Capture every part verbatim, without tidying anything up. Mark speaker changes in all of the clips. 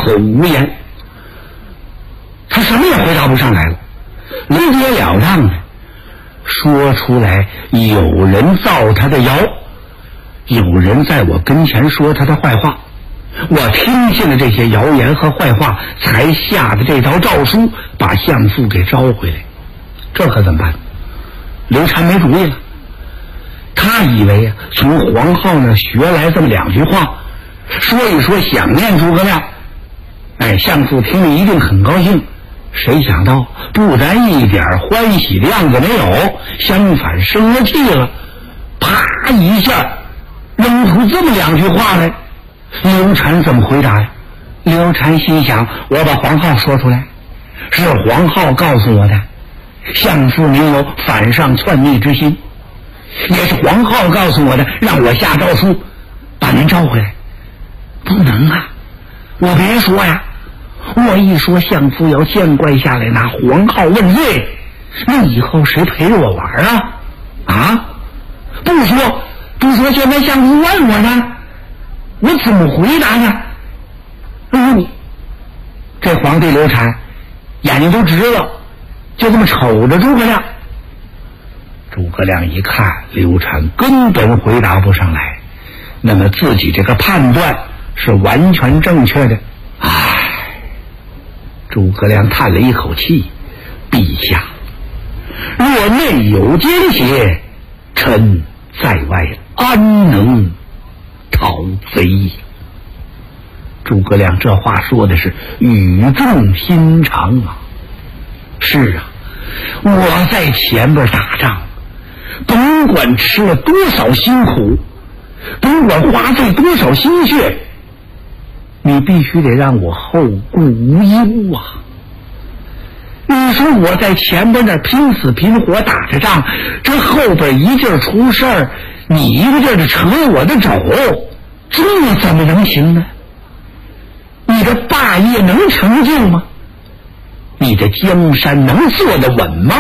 Speaker 1: 口无言，他什么也回答不上来了，没得了当的说出来有人造他的谣，有人在我跟前说他的坏话，我听信了这些谣言和坏话，才下的这道诏书，把相父给招回来。这可怎么办？刘禅没主意了。他以为啊，从黄浩那学来这么两句话，说一说想念诸葛亮，哎，相父听了一定很高兴。谁想到不但一点欢喜的样子没有，相反生了气了，啪一下扔出这么两句话来。刘禅怎么回答呀？刘禅心想，我把黄浩说出来，是黄浩告诉我的，相父没有反上篡逆之心，也是黄浩告诉我的，让我下诏书把您招回来。不能啊，我别说呀，我一说相父要见怪下来拿黄浩问罪，那以后谁陪着我玩啊？啊，不说不说，现在相父问我呢，我怎么回答呢？嗯，这皇帝刘禅眼睛都直了，就这么瞅着诸葛亮。诸葛亮一看刘禅根本回答不上来，那么自己这个判断是完全正确的。唉，诸葛亮叹了一口气，陛下，若内有奸邪，臣在外安能讨贼？诸葛亮这话说的是语重心长啊。是啊，我在前边打仗，甭管吃了多少辛苦，甭管花费多少心血，你必须得让我后顾无忧啊。你说我在前边那拼死拼活打着仗，这后边一劲儿出事儿，你一个劲儿的扯我的肘，这怎么能行呢？你的霸业能成就吗？你的江山能坐得稳吗？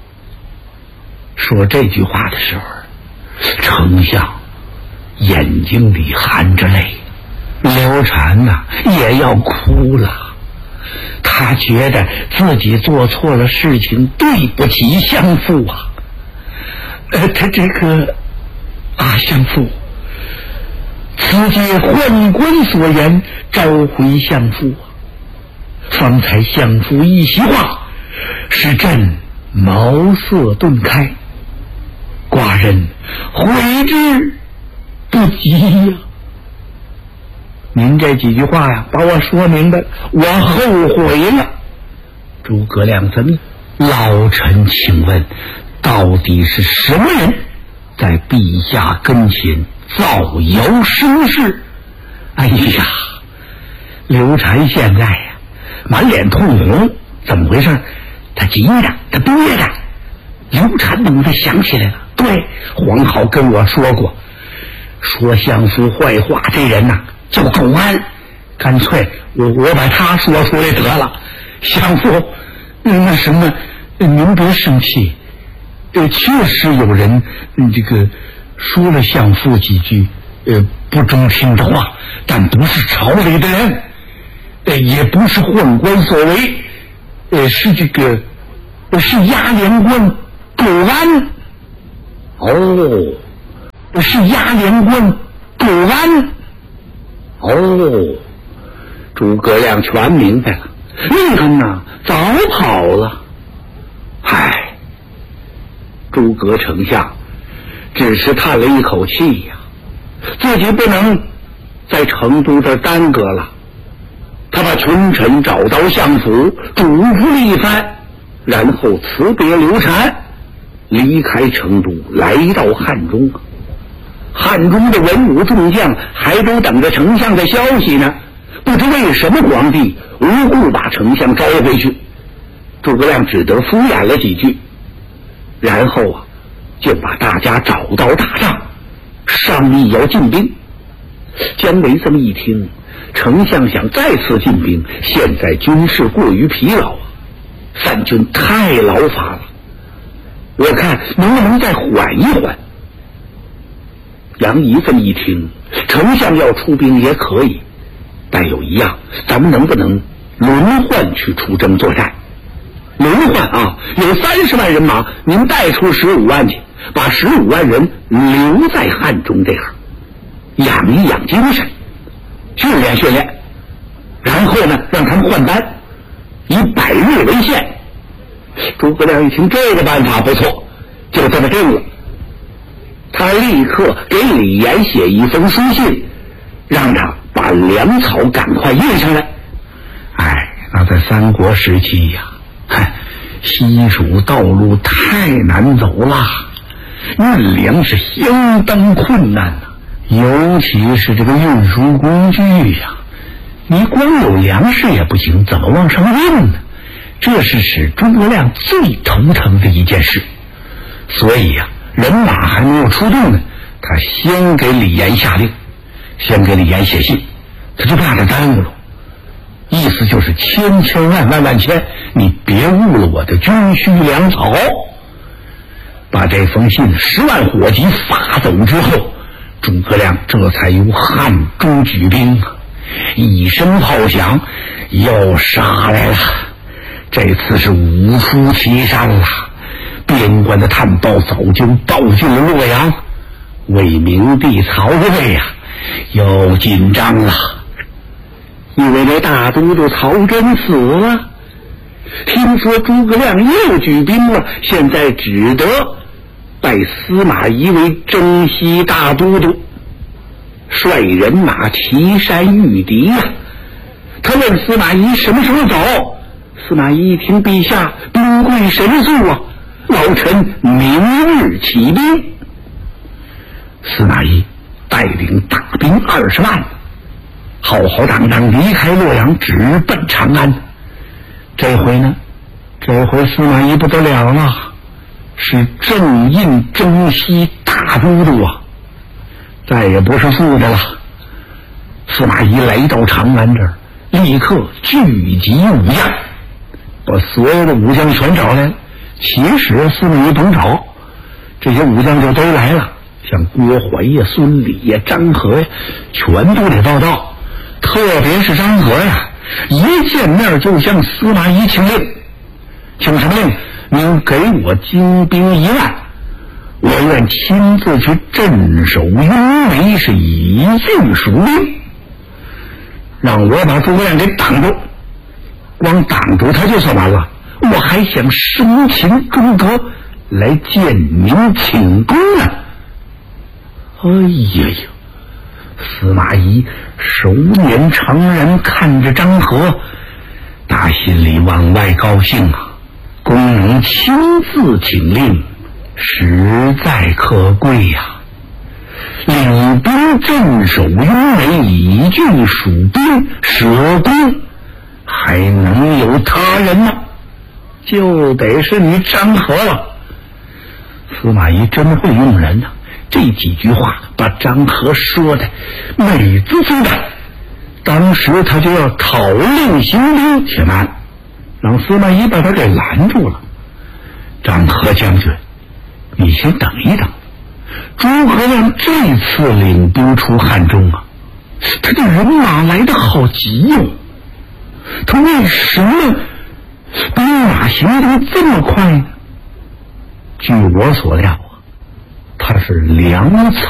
Speaker 1: 说这句话的时候，丞相眼睛里含着泪，刘禅呐、啊、也要哭了。他觉得自己做错了事情，对不起相父啊。呃，他这个啊，相父，此皆宦官所言，召回相父啊。方才相父一席话，使朕茅塞顿开，寡人悔之不及呀、啊。您这几句话呀，把我说明白了，我后悔了。诸葛亮怎么？老臣请问，到底是什么人在陛下跟前造谣生事？哎呀，刘禅现在呀，满脸通红，怎么回事？他急的，他憋的。刘禅猛地想起来了，对，黄浩跟我说过，说相父坏话这人呐、啊，叫狗安，干脆我我把他说出来得了。相父，那什么，您别生气，呃，确实有人、嗯、这个说了相父几句呃不中听的话，但不是朝里的人，呃，也不是宦官所为，呃，是这个是押连官狗安。哦，是押连官狗安。哦，诸葛亮全明白了，那个呢早跑了。唉，诸葛丞相只是叹了一口气呀、啊，自己不能在成都这耽搁了。他把群臣找到相府，嘱咐了一番，然后辞别刘禅，离开成都，来到汉中。汉中的文武众将还都等着丞相的消息呢，不知为什么皇帝无故把丞相招回去。诸葛亮只得敷衍了几句，然后啊，就把大家找到大帐，商议要进兵。姜维这么一听，丞相想再次进兵，现在军事过于疲劳啊，三军太劳乏了，我看能不能再缓一缓。杨仪这么一听，丞相要出兵也可以， 但有一样，咱们能不能轮换去出征作战？轮换啊，有三十万人马，您带出十五万去，把十五万人留在汉中这样，养一养精神，训练训练，然后呢，让他们换班，以百日为限。诸葛亮一听这个办法不错，就这么定了。他立刻给李严写一封书信，让他把粮草赶快运上来。哎，那在三国时期呀、啊，西蜀道路太难走了，运粮是相当困难的、啊，尤其是这个运输工具呀、啊，你光有粮食也不行，怎么往上运呢？这是使诸葛亮最头疼的一件事。所以呀、啊，人马还没有出动呢，他先给李严下令，先给李严写信，他就怕他耽误了。意思就是千千万万万千，你别误了我的军需粮草。把这封信十万火急发走之后，诸葛亮这才由汉中举兵，一声炮响，又杀来了。这次是五出祁山了，边关的探报早就报进了洛阳，魏明帝曹魏呀、啊，又紧张了，因为那大都督曹真死了。听说诸葛亮又举兵了，现在只得拜司马懿为征西大都督，率人马祁山御敌呀、啊。他问司马懿什么时候走？司马懿一听，陛下兵贵神速啊，老臣明日起兵。司马懿带领大兵二十万，浩浩荡荡离开洛阳，直奔长安。这回呢，这回司马懿不得了了，是正印征西大都督啊，再也不是副的了。司马懿来到长安这儿，立刻聚集武将，把所有的武将全找来了。其实司马懿甭找，这些武将就都来了，像郭淮呀、孙礼呀、张合呀，全都得报道。特别是张合呀，一见面就向司马懿请令，请什么令？您给我精兵一万，我愿亲自去镇守雍眉，是以郡属兵，让我把诸葛亮给挡住。光挡住他就算完了，我还想生擒朱德来见您请功呢。哎呀呀！司马懿手捻长髯，看着张合，打心里往外高兴啊！公能亲自请令，实在可贵呀、啊！领兵镇守雍眉，以郡属兵，舍公还能有他人呢？就得是你张合了。司马懿真会用人呢、啊，这几句话把张合说的美滋滋的。当时他就要讨令行兵，且慢，让司马懿把他给拦住了。张合将军，你先等一等，诸葛亮这次领兵出汉中啊，他的人马来得好急哟、哦，他为什么兵马行动这么快呢？据我所料啊，他是粮草